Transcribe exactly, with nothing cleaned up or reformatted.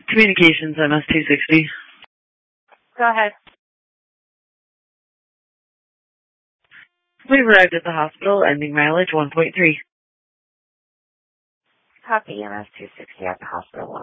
Communications, M S two sixty. Go ahead. We've arrived at the hospital, ending mileage one point three. Copy, M S two sixty at the hospital.